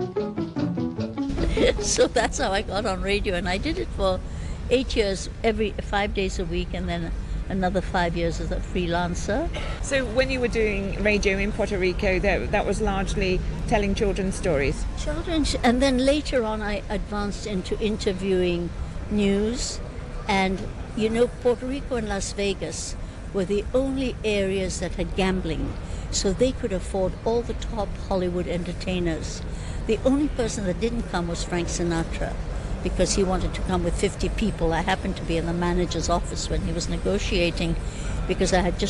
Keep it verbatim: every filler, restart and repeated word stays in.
So that's how I got on radio, and I did it for eight years, every five days a week, and then another five years as a freelancer. So when you were doing radio in Puerto Rico, that, that was largely telling children's stories? Children's, and then later on I advanced into interviewing news, and you know, Puerto Rico and Las Vegas were the only areas that had gambling, so they could afford all the top Hollywood entertainers. The only person that didn't come was Frank Sinatra, because he wanted to come with fifty people. I happened to be in the manager's office when he was negotiating, because I had just